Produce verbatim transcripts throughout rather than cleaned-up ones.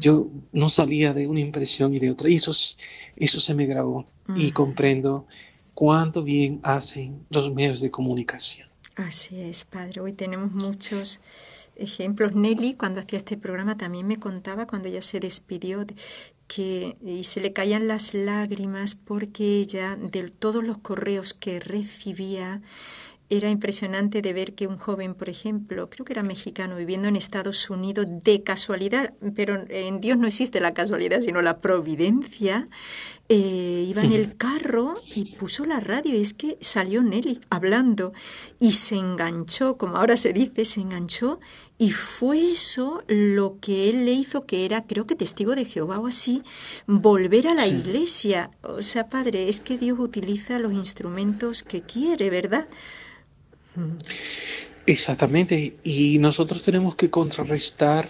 yo no salía de una impresión y de otra. Y eso, s- eso se me grabó y Ujú. comprendo cuánto bien hacen los medios de comunicación. Así es, padre. Hoy tenemos muchos ejemplos. Nelly, cuando hacía este programa, también me contaba cuando ella se despidió de- que y se le caían las lágrimas porque ella, de todos los correos que recibía, era impresionante de ver que un joven, por ejemplo, creo que era mexicano, viviendo en Estados Unidos de casualidad, pero en Dios no existe la casualidad, sino la providencia, eh, iba en el carro y puso la radio y es que salió Nelly hablando y se enganchó, como ahora se dice, se enganchó y fue eso lo que él le hizo, que era, creo que testigo de Jehová o así, volver a la Sí, iglesia. O sea, padre, es que Dios utiliza los instrumentos que quiere, ¿verdad? exactamente. Y nosotros tenemos que contrarrestar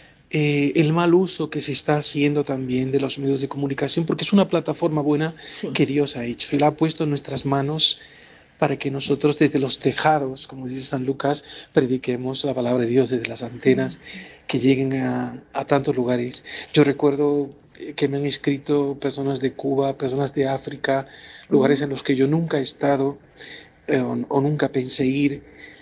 eh, el mal uso que se está haciendo también de los medios de comunicación, porque es una plataforma buena Sí. que Dios ha hecho y la ha puesto en nuestras manos para que nosotros desde los tejados, como dice San Lucas, prediquemos la palabra de Dios desde las antenas que lleguen a, a tantos lugares. Yo recuerdo eh, que me han escrito personas de Cuba, personas de África, lugares Oh, en los que yo nunca he estado eh, o, o nunca pensé ir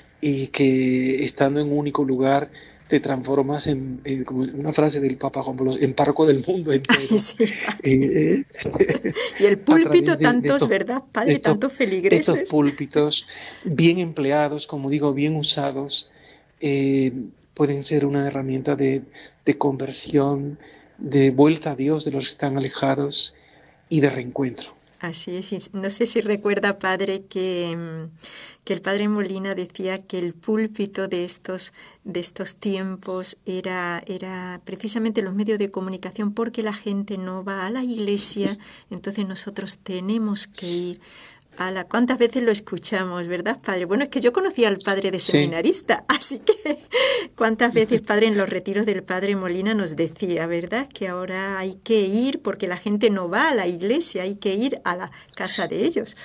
y que estando en un único lugar te transformas en, en, como una frase del Papa Juan Pablo, en párroco del mundo ay, entero, sí, padre. eh, eh, Y el a púlpito, través de, de tantos, estos, ¿verdad, de, padre? estos, Tantos de estos feligreses. púlpitos bien empleados, como digo, bien usados, eh, pueden ser una herramienta de, de conversión, de vuelta a Dios de los que están alejados y de reencuentro. Así es. Y no sé si recuerda, padre, que, mm, que el padre Molina decía que el púlpito de estos, de estos tiempos era, era precisamente los medios de comunicación porque la gente no va a la iglesia, entonces nosotros tenemos que ir a la... ¿Cuántas veces lo escuchamos, verdad, padre? Bueno, es que yo conocía al padre de Sí, seminarista, así que cuántas veces, padre, en los retiros del padre Molina nos decía, ¿verdad? Que ahora hay que ir porque la gente no va a la iglesia, hay que ir a la casa de ellos.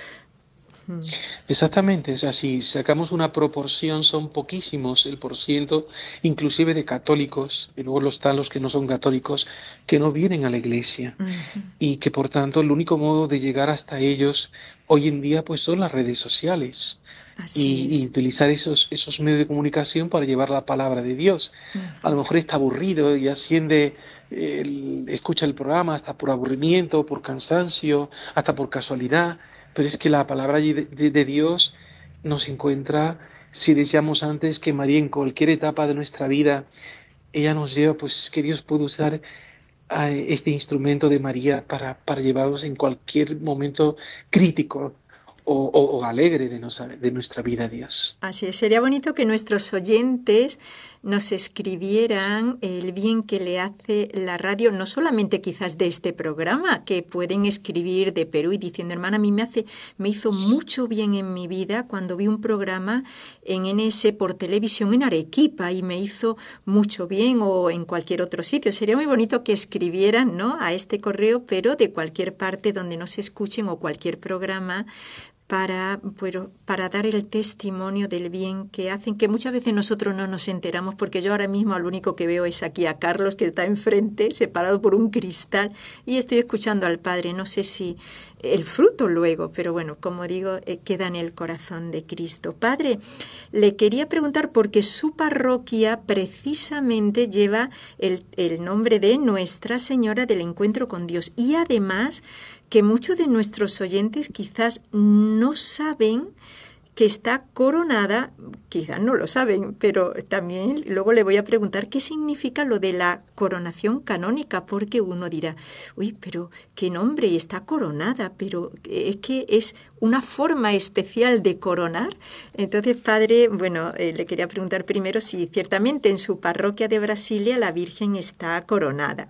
exactamente, o sea, si sacamos una proporción, son poquísimos el por ciento, inclusive de católicos, y luego los están los que no son católicos, que no vienen a la iglesia, Ujú. y que por tanto el único modo de llegar hasta ellos hoy en día pues son las redes sociales, Así y, y es. utilizar esos, esos medios de comunicación para llevar la palabra de Dios. A lo mejor está aburrido y asciende, el- escucha el programa hasta por aburrimiento, por cansancio, hasta por casualidad, pero es que la palabra de, de- de Dios nos encuentra, si decíamos antes que María en cualquier etapa de nuestra vida, ella nos lleva, pues que Dios puede usar a este instrumento de María para, para llevarnos en cualquier momento crítico o, o- o alegre de, nuestra de nuestra vida a Dios. Así es, sería bonito que nuestros oyentes nos escribieran el bien que le hace la radio, no solamente quizás de este programa, que pueden escribir de Perú y diciendo, hermana, a mí me hace, me hizo mucho bien en mi vida cuando vi un programa en N S por televisión en Arequipa y me hizo mucho bien o en cualquier otro sitio. Sería muy bonito que escribieran, ¿no?, a este correo, pero de cualquier parte donde nos escuchen o cualquier programa para, bueno, para dar el testimonio del bien que hacen, que muchas veces nosotros no nos enteramos, porque yo ahora mismo lo único que veo es aquí a Carlos, que está enfrente, separado por un cristal, y estoy escuchando al Padre. No sé si el fruto luego, pero bueno, como digo, eh, queda en el corazón de Cristo. Padre, le quería preguntar, porque su parroquia precisamente lleva el, el nombre de Nuestra Señora del Encuentro con Dios, y además que muchos de nuestros oyentes quizás no saben que está coronada, quizás no lo saben, pero también luego le voy a preguntar qué significa lo de la coronación canónica, porque uno dirá, uy, pero qué nombre, y está coronada, pero es que es una forma especial de coronar. Entonces, padre, bueno, eh, le quería preguntar primero si ciertamente en su parroquia de Brasilia la Virgen está coronada.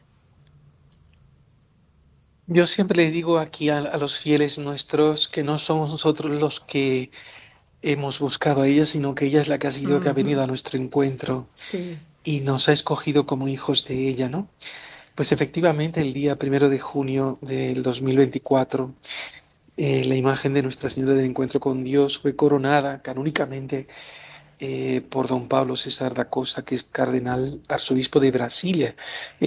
Yo siempre les digo aquí a, a los fieles nuestros que no somos nosotros los que hemos buscado a ella, sino que ella es la que ha sido que ha Ujú. venido a nuestro encuentro Sí. y nos ha escogido como hijos de ella, ¿no? Pues efectivamente, el día primero de junio del dos mil veinticuatro, eh, la imagen de Nuestra Señora del Encuentro con Dios fue coronada canónicamente eh, por don Pablo César da Costa, que es cardenal arzobispo de Brasilia.